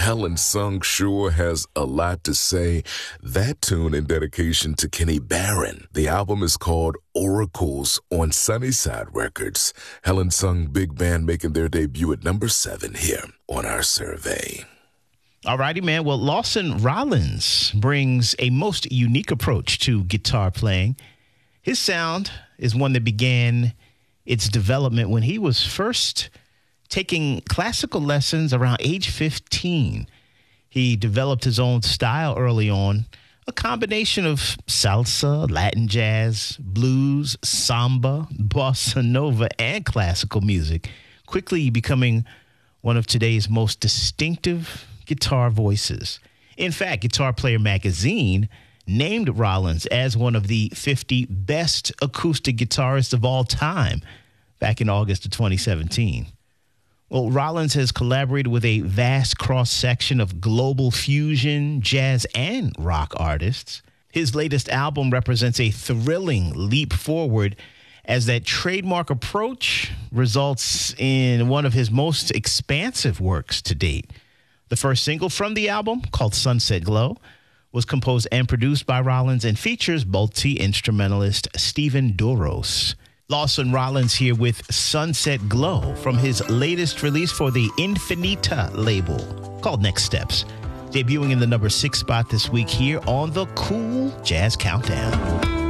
Helen Sung sure has a lot to say. That tune in dedication to Kenny Barron. The album is called Oracles on Sunnyside Records. Helen Sung Big Band making their debut at number 7 here on our survey. All righty, man. Well, Lawson Rollins brings a most unique approach to guitar playing. His sound is one that began its development when he was first taking classical lessons around age 15. He developed his own style early on, a combination of salsa, Latin jazz, blues, samba, bossa nova, and classical music, quickly becoming one of today's most distinctive guitar voices. In fact, Guitar Player magazine named Rollins as one of the 50 best acoustic guitarists of all time back in August of 2017. Well, Rollins has collaborated with a vast cross-section of global fusion, jazz, and rock artists. His latest album represents a thrilling leap forward as that trademark approach results in one of his most expansive works to date. The first single from the album, called Sunset Glow, was composed and produced by Rollins and features multi-instrumentalist Stephen Douros. Lawson Rollins here with Sunset Glow from his latest release for the Infinita label called Next Steps, debuting in the number 6 spot this week here on the Cool Jazz Countdown.